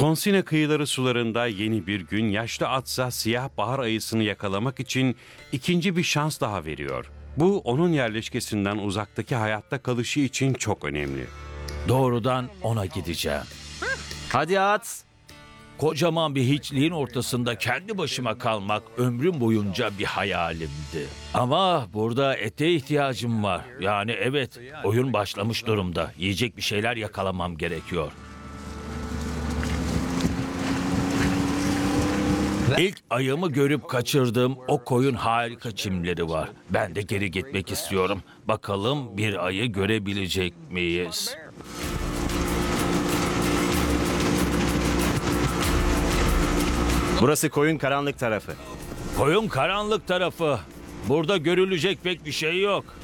Tonsine kıyıları sularında yeni bir gün yaşlı atsa siyah bahar ayısını yakalamak için ikinci bir şans daha veriyor. Bu onun yerleşkesinden uzaktaki hayatta kalışı için çok önemli. Doğrudan ona gideceğim. Hadi at. Kocaman bir hiçliğin ortasında kendi başıma kalmak ömrüm boyunca bir hayalimdi. Ama burada ete ihtiyacım var. Yani evet, oyun başlamış durumda. Yiyecek bir şeyler yakalamam gerekiyor. İlk ayımı görüp kaçırdığım o koyun harika çimleri var. Ben de geri gitmek istiyorum. Bakalım bir ayı görebilecek miyiz? Burası koyun karanlık tarafı. Koyun karanlık tarafı. Burada görülecek pek bir şey yok.